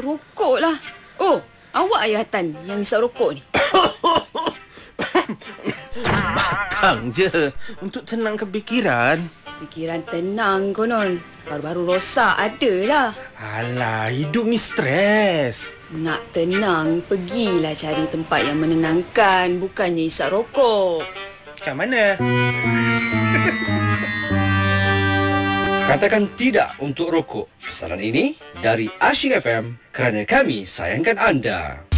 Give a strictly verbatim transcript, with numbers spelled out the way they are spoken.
rokok lah. Oh, awak Ayatan yang isap rokok ni? Batang je untuk tenangkan fikiran. Fikiran tenang konon. Baru-baru rosak adalah. Alah, hidup ni stres. Nak tenang, pergilah cari tempat yang menenangkan. Bukannya isap rokok. Kat mana? Katakan tidak untuk rokok. Pesanan ini dari Asyik F M kerana kami sayangkan anda.